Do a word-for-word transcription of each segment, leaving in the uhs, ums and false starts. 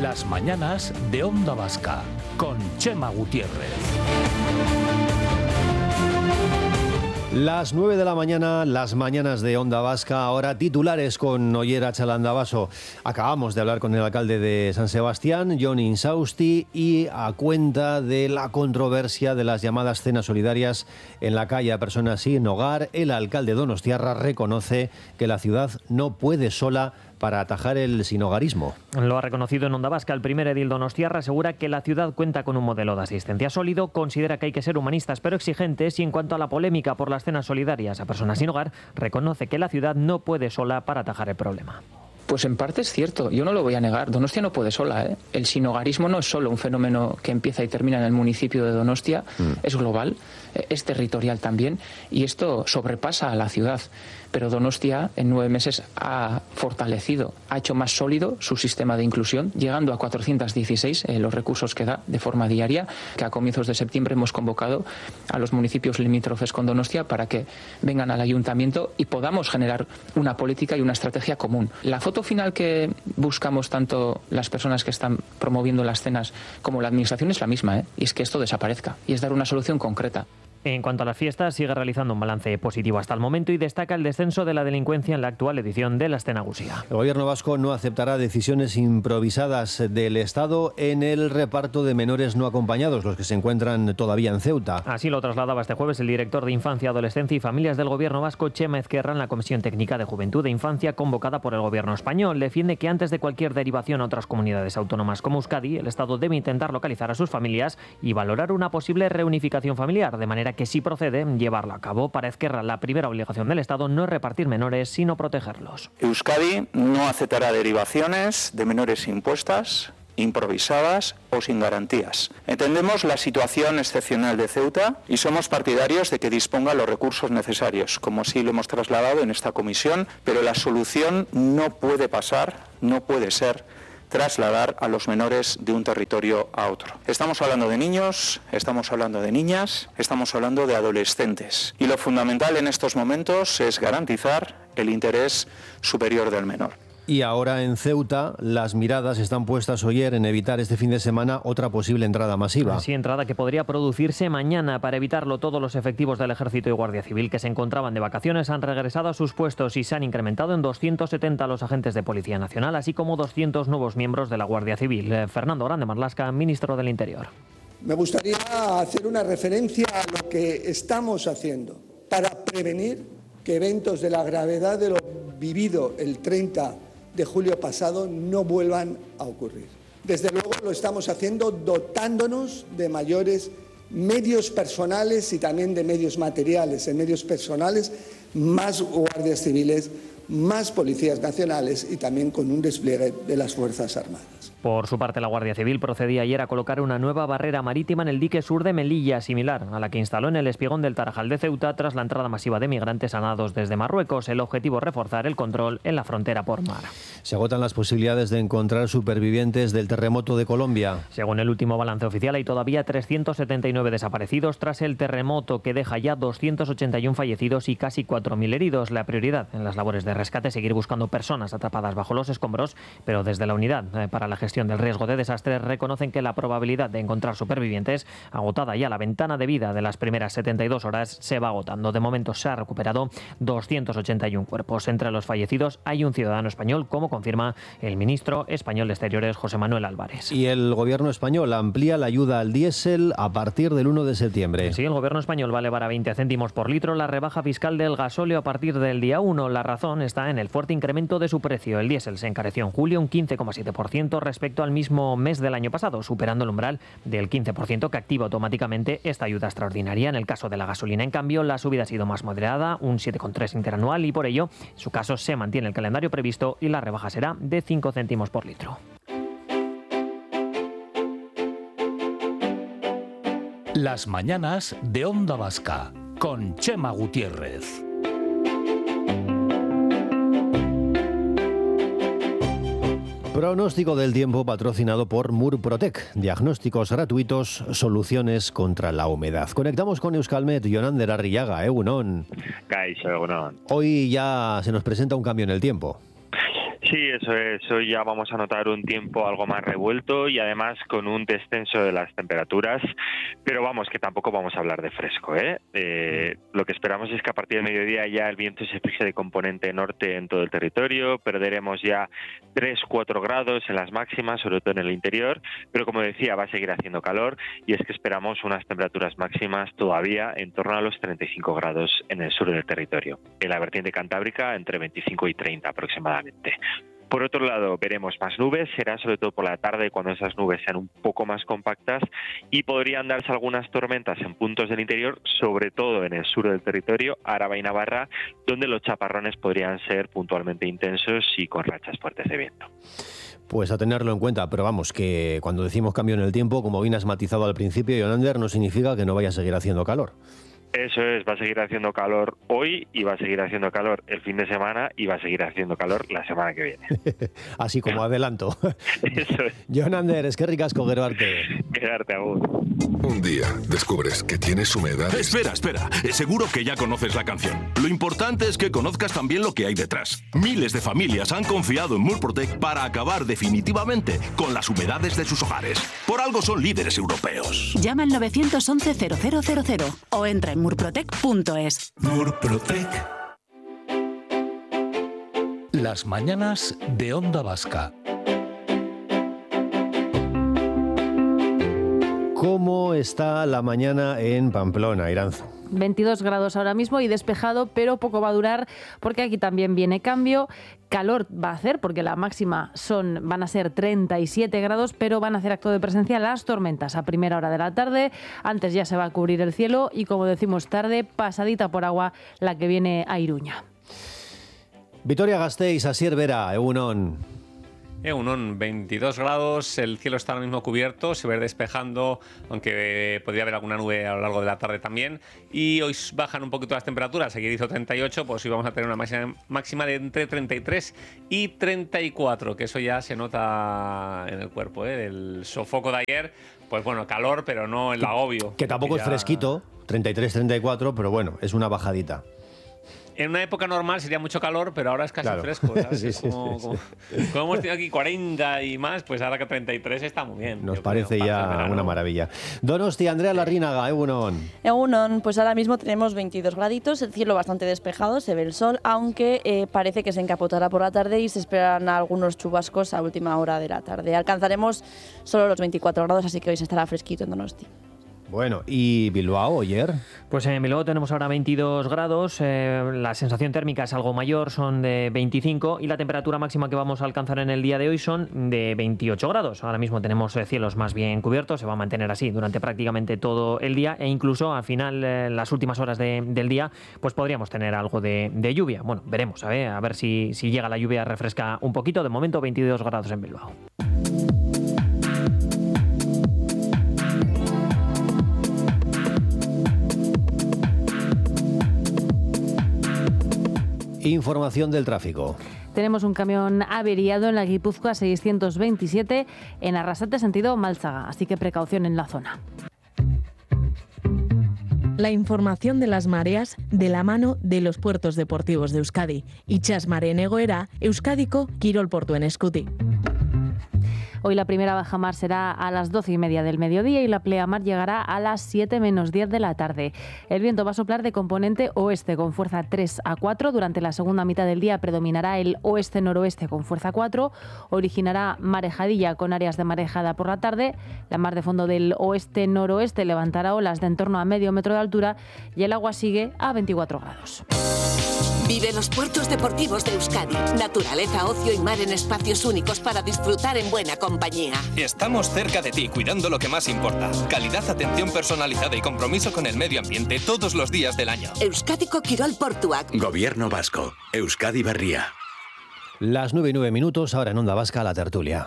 Las mañanas de Onda Vasca, con Chema Gutiérrez. Las nueve de la mañana, las mañanas de Onda Vasca, ahora titulares con Oyer Atxalandabaso. Acabamos de hablar con el alcalde de San Sebastián, Jon Insausti, y a cuenta de la controversia de las llamadas cenas solidarias en la calle a personas sin hogar, el alcalde donostiarra reconoce que la ciudad no puede sola para atajar el sinhogarismo. Lo ha reconocido en Onda Vasca. El primer edil donostiarra asegura que la ciudad cuenta con un modelo de asistencia sólido, considera que hay que ser humanistas pero exigentes, y en cuanto a la polémica por las cenas solidarias a personas sin hogar, reconoce que la ciudad no puede sola para atajar el problema. Pues en parte es cierto, yo no lo voy a negar. Donostia no puede sola, ¿eh? El sinhogarismo no es solo un fenómeno que empieza y termina en el municipio de Donostia, mm. es global, es territorial también, y esto sobrepasa a la ciudad. Pero Donostia en nueve meses ha fortalecido, ha hecho más sólido su sistema de inclusión, llegando a cuatrocientos dieciséis eh, los recursos que da de forma diaria, que a comienzos de septiembre hemos convocado a los municipios limítrofes con Donostia para que vengan al ayuntamiento y podamos generar una política y una estrategia común. La foto final que buscamos tanto las personas que están promoviendo las cenas como la administración es la misma, ¿eh? Y es que esto desaparezca, y es dar una solución concreta. En cuanto a las fiestas, sigue realizando un balance positivo hasta el momento y destaca el descenso de la delincuencia en la actual edición de la Escena Gusia. El gobierno vasco no aceptará decisiones improvisadas del Estado en el reparto de menores no acompañados, los que se encuentran todavía en Ceuta. Así lo trasladaba este jueves el director de Infancia, Adolescencia y Familias del gobierno vasco, Chema Ezquerra, en la Comisión Técnica de Juventud e Infancia convocada por el gobierno español. Defiende que antes de cualquier derivación a otras comunidades autónomas como Euskadi, el Estado debe intentar localizar a sus familias y valorar una posible reunificación familiar, de manera que si procede, llevarlo a cabo. Para Ezquerra, la primera obligación del Estado no es repartir menores, sino protegerlos. Euskadi no aceptará derivaciones de menores impuestas, improvisadas o sin garantías. Entendemos la situación excepcional de Ceuta y somos partidarios de que disponga los recursos necesarios, como así lo hemos trasladado en esta comisión, pero la solución no puede pasar, no puede ser trasladar a los menores de un territorio a otro. Estamos hablando de niños, estamos hablando de niñas, estamos hablando de adolescentes. Y lo fundamental en estos momentos es garantizar el interés superior del menor. Y ahora en Ceuta las miradas están puestas, Oyer, en evitar este fin de semana otra posible entrada masiva. Sí, entrada que podría producirse mañana. Para evitarlo, todos los efectivos del Ejército y Guardia Civil que se encontraban de vacaciones han regresado a sus puestos y se han incrementado en doscientos setenta los agentes de Policía Nacional, así como doscientos nuevos miembros de la Guardia Civil. Fernando Grande Marlaska, ministro del Interior. Me gustaría hacer una referencia a lo que estamos haciendo para prevenir que eventos de la gravedad de lo vivido el treinta de julio pasado no vuelvan a ocurrir. Desde luego lo estamos haciendo dotándonos de mayores medios personales y también de medios materiales. En medios personales, más guardias civiles, más policías nacionales y también con un despliegue de las Fuerzas Armadas. Por su parte, la Guardia Civil procedía ayer a colocar una nueva barrera marítima en el dique sur de Melilla, similar a la que instaló en el espigón del Tarajal de Ceuta tras la entrada masiva de migrantes anados desde Marruecos. El objetivo es reforzar el control en la frontera por mar. Se agotan las posibilidades de encontrar supervivientes del terremoto de Colombia. Según el último balance oficial, hay todavía trescientos setenta y nueve desaparecidos tras el terremoto, que deja ya doscientos ochenta y uno fallecidos y casi cuatro mil heridos. La prioridad en las labores de rescate es seguir buscando personas atrapadas bajo los escombros, pero desde la Unidad para la Gestión del Riesgo de Desastres reconocen que la probabilidad de encontrar supervivientes, agotada ya la ventana de vida de las primeras setenta y dos horas, se va agotando. De momento se ha recuperado doscientos ochenta y uno cuerpos. Entre los fallecidos hay un ciudadano español, como confirma el ministro español de Exteriores, José Manuel Álvarez. Y el gobierno español amplía la ayuda al diésel a partir del uno de septiembre. Sí, el gobierno español va a elevar a veinte céntimos por litro la rebaja fiscal del gasóleo a partir del día uno. La razón está en el fuerte incremento de su precio. El diésel se encareció en julio un quince coma siete por ciento respecto al mismo mes del año pasado, superando el umbral del quince por ciento que activa automáticamente esta ayuda extraordinaria. En el caso de la gasolina, en cambio, la subida ha sido más moderada, un siete coma tres interanual, y por ello, en su caso, se mantiene el calendario previsto y la rebaja será de cinco céntimos por litro. Las mañanas de Onda Vasca, con Chema Gutiérrez. Pronóstico del tiempo patrocinado por Murprotec. Diagnósticos gratuitos, soluciones contra la humedad. Conectamos con Euskalmet, Jonander Arrillaga, Egunon. Kaixo, Egunon. Hoy ya se nos presenta un cambio en el tiempo. Sí, eso es. Hoy ya vamos a notar un tiempo algo más revuelto y además con un descenso de las temperaturas, pero vamos, que tampoco vamos a hablar de fresco, ¿eh? Eh, lo que esperamos es que a partir del mediodía ya el viento se fije de componente norte en todo el territorio, perderemos ya tres cuatro grados en las máximas, sobre todo en el interior, pero como decía, va a seguir haciendo calor y es que esperamos unas temperaturas máximas todavía en torno a los treinta y cinco grados en el sur del territorio. En la vertiente cantábrica entre veinticinco y treinta aproximadamente. Por otro lado, veremos más nubes, será sobre todo por la tarde cuando esas nubes sean un poco más compactas y podrían darse algunas tormentas en puntos del interior, sobre todo en el sur del territorio, Áraba y Navarra, donde los chaparrones podrían ser puntualmente intensos y con rachas fuertes de viento. Pues a tenerlo en cuenta, pero vamos, que cuando decimos cambio en el tiempo, como bien has matizado al principio, Jonander, no significa que no vaya a seguir haciendo calor. Eso es, va a seguir haciendo calor hoy y va a seguir haciendo calor el fin de semana y va a seguir haciendo calor la semana que viene. Así como adelanto. Eso es. Jonander, es que ricasco geroarte. Gerarte aún. Un día descubres que tienes humedad. Espera, espera. Seguro que ya conoces la canción. Lo importante es que conozcas también lo que hay detrás. Miles de familias han confiado en Murprotec para acabar definitivamente con las humedades de sus hogares. Por algo son líderes europeos. Llama al nueve once cero cero cero cero o entra en murprotec punto es. Murprotec. Las mañanas de Onda Vasca. ¿Cómo está la mañana en Pamplona, Iranzo? veintidós grados ahora mismo y despejado, pero poco va a durar porque aquí también viene cambio. Calor va a hacer porque la máxima son, van a ser treinta y siete grados, pero van a hacer acto de presencia las tormentas a primera hora de la tarde. Antes ya se va a cubrir el cielo y, como decimos, tarde, pasadita por agua la que viene a Iruña. Vitoria-Gasteiz, Asier Vera, Egunon. Egunon, veintidós grados, el cielo está ahora mismo cubierto, se ve despejando, aunque eh, podría haber alguna nube a lo largo de la tarde también. Y hoy bajan un poquito las temperaturas, ayer hizo treinta y ocho, pues hoy vamos a tener una máxima, máxima de entre treinta y tres y treinta y cuatro, que eso ya se nota en el cuerpo, ¿eh? El sofoco de ayer, pues bueno, calor, pero no el agobio. Que tampoco es ya... fresquito, treinta y tres, treinta y cuatro, pero bueno, es una bajadita. En una época normal sería mucho calor, pero ahora es casi claro. fresco, ¿sabes? Sí, sí, como, sí, como, sí. como hemos tenido aquí cuarenta y más, pues ahora que treinta y tres está muy bien. Nos parece creo, ya una maravilla. Donostia, Andrea Larrínaga, Egunon. Egunon, pues ahora mismo tenemos veintidós graditos, el cielo bastante despejado, se ve el sol, aunque eh, parece que se encapotará por la tarde y se esperan algunos chubascos a última hora de la tarde. Alcanzaremos solo los veinticuatro grados, así que hoy se estará fresquito en Donosti. Bueno, ¿y Bilbao, ayer? Pues en Bilbao tenemos ahora veintidós grados, eh, la sensación térmica es algo mayor, son de veinticinco, y la temperatura máxima que vamos a alcanzar en el día de hoy son de veintiocho grados. Ahora mismo tenemos cielos más bien cubiertos, se va a mantener así durante prácticamente todo el día, e incluso al final, eh, las últimas horas de, del día, pues podríamos tener algo de, de lluvia. Bueno, veremos, a ver, a ver si, si llega la lluvia, refresca un poquito. De momento veintidós grados en Bilbao. Información del tráfico. Tenemos un camión averiado en la Guipúzcoa seiscientos veintisiete en Arrasate sentido Málzaga, así que precaución en la zona. La información de las mareas de la mano de los puertos deportivos de Euskadi. Itxas mareen egoera, Euskadiko kirol portuen eskuti. Hoy la primera bajamar será a las doce y media del mediodía y la pleamar llegará a las siete menos diez de la tarde. El viento va a soplar de componente oeste con fuerza tres a cuatro. Durante la segunda mitad del día predominará el oeste-noroeste con fuerza cuatro. Originará marejadilla con áreas de marejada por la tarde. La mar de fondo del oeste-noroeste levantará olas de en torno a medio metro de altura y el agua sigue a veinticuatro grados. Vive los puertos deportivos de Euskadi. Naturaleza, ocio y mar en espacios únicos para disfrutar en buena compañía. Estamos cerca de ti, cuidando lo que más importa. Calidad, atención personalizada y compromiso con el medio ambiente todos los días del año. Euskadiko Kirol Portuak. Gobierno vasco. Euskadi Berria. Las nueve y nueve minutos, ahora en Onda Vasca, la tertulia.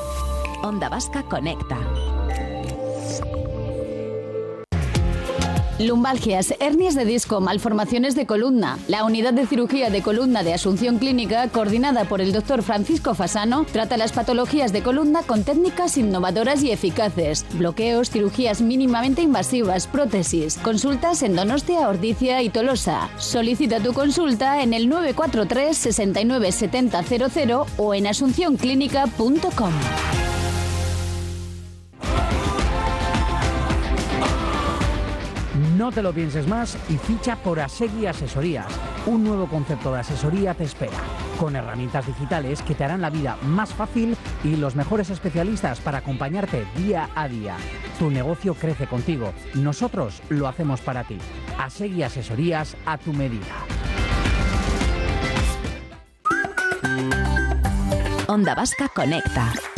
Onda Vasca conecta. Lumbalgias, hernias de disco, malformaciones de columna. La unidad de cirugía de columna de Asunción Clínica, coordinada por el doctor Francisco Fasano, trata las patologías de columna con técnicas innovadoras y eficaces. Bloqueos, cirugías mínimamente invasivas, prótesis. Consultas en Donostia, Ordizia y Tolosa. Solicita tu consulta en el nueve cuatro tres, sesenta y nueve, setenta, cero cero o en asunción clínica punto com. No te lo pienses más y ficha por Asegui Asesorías. Un nuevo concepto de asesoría te espera, con herramientas digitales que te harán la vida más fácil y los mejores especialistas para acompañarte día a día. Tu negocio crece contigo. Nosotros lo hacemos para ti. Asegui Asesorías a tu medida. Onda Vasca Conecta.